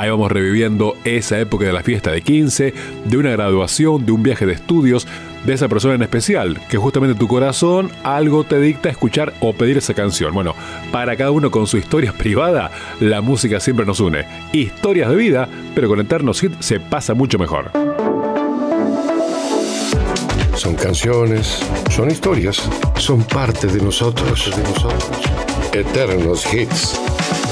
Ahí vamos reviviendo esa época de la fiesta de 15, de una graduación, de un viaje de estudios, de esa persona en especial, que justamente tu corazón algo te dicta escuchar o pedir esa canción. Bueno, para cada uno con su historia privada, la música siempre nos une. Historias de vida, pero con Eternos Hits se pasa mucho mejor. Son canciones, son historias, son parte de nosotros. Eternos Hits.